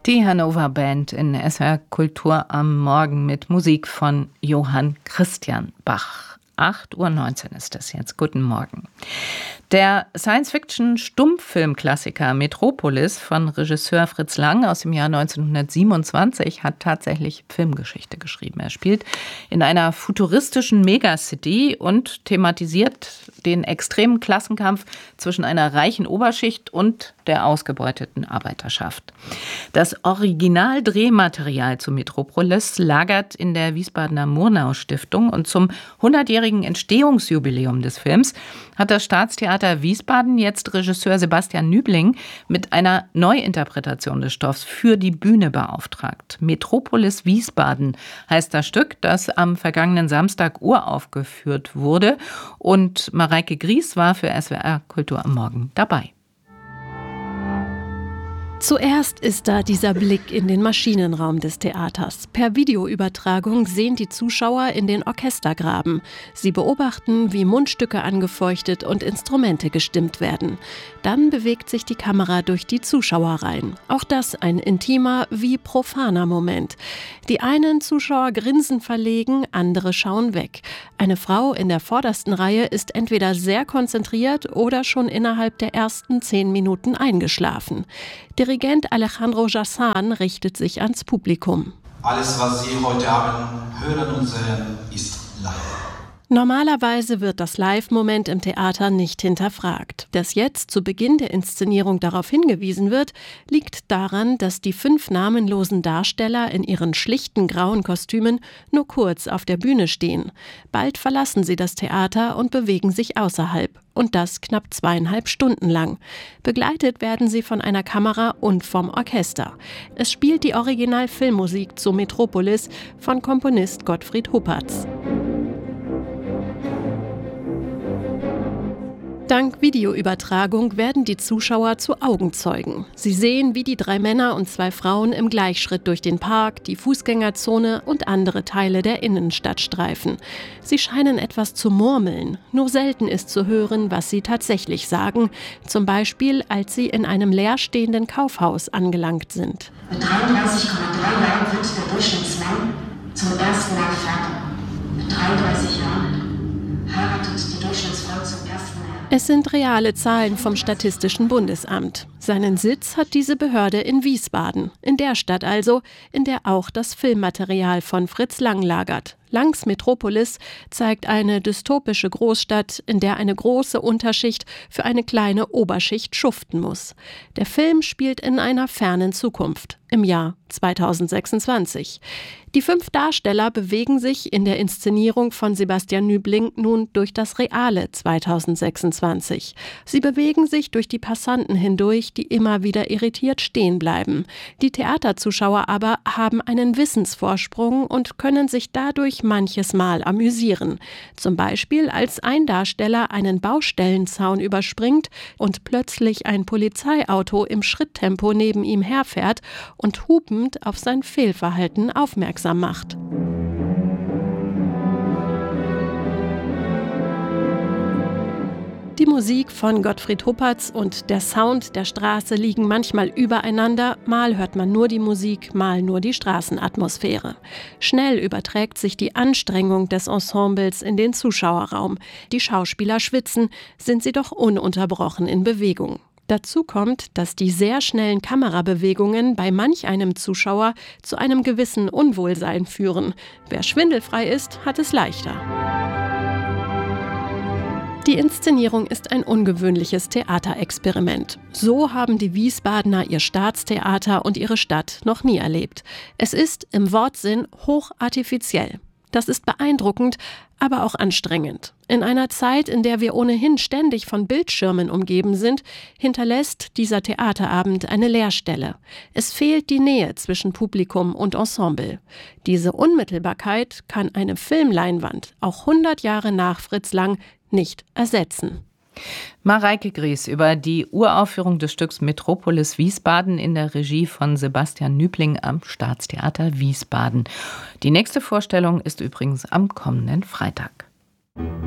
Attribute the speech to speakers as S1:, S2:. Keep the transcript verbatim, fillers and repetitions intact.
S1: Die Hannover Band in S W R Kultur am Morgen mit Musik von Johann Christian Bach. acht Uhr neunzehn ist es jetzt. Guten Morgen. Der Science-Fiction-Stummfilmklassiker Metropolis von Regisseur Fritz Lang aus dem Jahr neunzehnhundertsiebenundzwanzig hat tatsächlich Filmgeschichte geschrieben. Er spielt in einer futuristischen Megacity und thematisiert den extremen Klassenkampf zwischen einer reichen Oberschicht und der ausgebeuteten Arbeiterschaft. Das Original-Drehmaterial zu Metropolis lagert in der Wiesbadener Murnau-Stiftung und zum hundertjährigen Entstehungsjubiläum des Films hat das Staatstheater Wiesbaden jetzt Regisseur Sebastian Nübling mit einer Neuinterpretation des Stoffs für die Bühne beauftragt. Metropolis Wiesbaden heißt das Stück, das am vergangenen Samstag uraufgeführt wurde. Und Mareike Gries war für S W R Kultur am Morgen dabei.
S2: Zuerst ist da dieser Blick in den Maschinenraum des Theaters. Per Videoübertragung sehen die Zuschauer in den Orchestergraben. Sie beobachten, wie Mundstücke angefeuchtet und Instrumente gestimmt werden. Dann bewegt sich die Kamera durch die Zuschauerreihen. Auch das ein intimer wie profaner Moment. Die einen Zuschauer grinsen verlegen, andere schauen weg. Eine Frau in der vordersten Reihe ist entweder sehr konzentriert oder schon innerhalb der ersten zehn Minuten eingeschlafen. Dirigent Alejandro Jassan richtet sich ans Publikum.
S3: Alles, was Sie heute Abend hören und sehen, ist live.
S2: Normalerweise wird das Live-Moment im Theater nicht hinterfragt. Dass jetzt zu Beginn der Inszenierung darauf hingewiesen wird, liegt daran, dass die fünf namenlosen Darsteller in ihren schlichten grauen Kostümen nur kurz auf der Bühne stehen. Bald verlassen sie das Theater und bewegen sich außerhalb. Und das knapp zweieinhalb Stunden lang. Begleitet werden sie von einer Kamera und vom Orchester. Es spielt die Original-Filmmusik zu Metropolis von Komponist Gottfried Huppertz. Dank Videoübertragung werden die Zuschauer zu Augenzeugen. Sie sehen, wie die drei Männer und zwei Frauen im Gleichschritt durch den Park, die Fußgängerzone und andere Teile der Innenstadt streifen. Sie scheinen etwas zu murmeln. Nur selten ist zu hören, was sie tatsächlich sagen. Zum Beispiel, als sie in einem leerstehenden Kaufhaus angelangt sind.
S4: Mit dreiunddreißig Komma drei Jahren wird der Durchschnittsmann zum ersten Mal Vater. Mit dreiunddreißig Jahren heiratet die Durchschnittsfrau zum ersten Mal.
S2: Es sind reale Zahlen vom Statistischen Bundesamt. Seinen Sitz hat diese Behörde in Wiesbaden, in der Stadt also, in der auch das Filmmaterial von Fritz Lang lagert. Langs Metropolis zeigt eine dystopische Großstadt, in der eine große Unterschicht für eine kleine Oberschicht schuften muss. Der Film spielt in einer fernen Zukunft, im Jahr zweitausendsechsundzwanzig. Die fünf Darsteller bewegen sich in der Inszenierung von Sebastian Nübling nun durch das reale zweitausendsechsundzwanzig. Sie bewegen sich durch die Passanten hindurch, die immer wieder irritiert stehen bleiben. Die Theaterzuschauer aber haben einen Wissensvorsprung und können sich dadurch manches Mal amüsieren. Zum Beispiel, als ein Darsteller einen Baustellenzaun überspringt und plötzlich ein Polizeiauto im Schritttempo neben ihm herfährt und hupend auf sein Fehlverhalten aufmerksam macht. Die Musik von Gottfried Huppertz und der Sound der Straße liegen manchmal übereinander, mal hört man nur die Musik, mal nur die Straßenatmosphäre. Schnell überträgt sich die Anstrengung des Ensembles in den Zuschauerraum. Die Schauspieler schwitzen, sind sie doch ununterbrochen in Bewegung. Dazu kommt, dass die sehr schnellen Kamerabewegungen bei manch einem Zuschauer zu einem gewissen Unwohlsein führen. Wer schwindelfrei ist, hat es leichter. Die Inszenierung ist ein ungewöhnliches Theaterexperiment. So haben die Wiesbadener ihr Staatstheater und ihre Stadt noch nie erlebt. Es ist im Wortsinn hochartifiziell. Das ist beeindruckend, aber auch anstrengend. In einer Zeit, in der wir ohnehin ständig von Bildschirmen umgeben sind, hinterlässt dieser Theaterabend eine Leerstelle. Es fehlt die Nähe zwischen Publikum und Ensemble. Diese Unmittelbarkeit kann eine Filmleinwand, auch hundert Jahre nach Fritz Lang, nicht ersetzen.
S1: Mareike Gries über die Uraufführung des Stücks Metropolis Wiesbaden in der Regie von Sebastian Nübling am Staatstheater Wiesbaden. Die nächste Vorstellung ist übrigens am kommenden Freitag.